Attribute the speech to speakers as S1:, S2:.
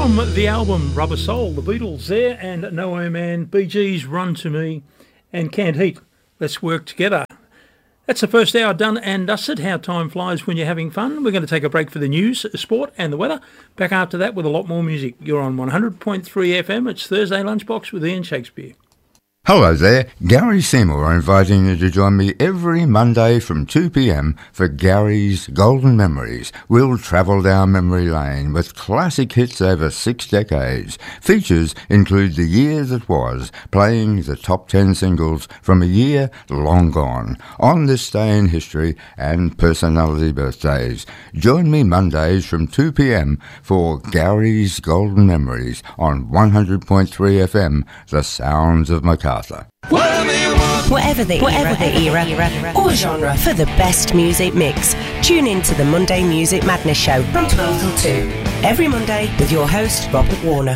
S1: From the album Rubber Soul, the Beatles there, and No Oh Man, Bee Gees, Run to Me, and Canned Heat, Let's Work Together. That's the first hour done and dusted. How time flies when you're having fun. We're going to take a break for the news, sport and the weather. Back after that with a lot more music. You're on 100.3 FM. It's Thursday Lunchbox with Ian Shakespeare.
S2: Hello there, Gary Seymour inviting you to join me every Monday from 2 p.m. for Gary's Golden Memories. We'll travel down memory lane with classic hits over 6 decades. Features include The Year That Was, playing the top 10 singles from a year long gone, on this day in history and personality birthdays. Join me Mondays from 2 p.m. for Gary's Golden Memories on 100.3 FM, The Sounds of Macarthur.
S3: Whatever the era or genre, for the best music mix, tune in to the Monday Music Madness Show from 12 till 2. Every Monday with your host, Robert Warner.